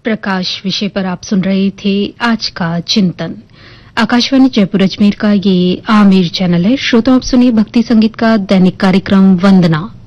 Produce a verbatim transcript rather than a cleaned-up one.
प्रकाश विषय पर आप सुन रहे थे आज का चिंतन। आकाशवाणी जयपुर अजमेर का ये आमिर चैनल है। श्रोताओं, आप सुनिए भक्ति संगीत का दैनिक कार्यक्रम वंदना।